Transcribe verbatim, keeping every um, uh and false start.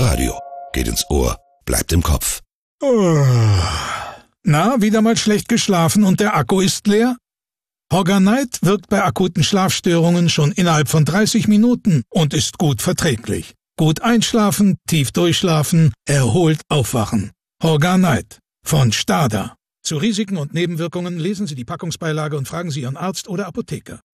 Radio. Geht ins Ohr, bleibt im Kopf. Na, wieder mal schlecht geschlafen und der Akku ist leer? Horganite wirkt bei akuten Schlafstörungen schon innerhalb von dreißig Minuten und ist gut verträglich. Gut einschlafen, tief durchschlafen, erholt aufwachen. Horganite von Stada. Zu Risiken und Nebenwirkungen lesen Sie die Packungsbeilage und fragen Sie Ihren Arzt oder Apotheker.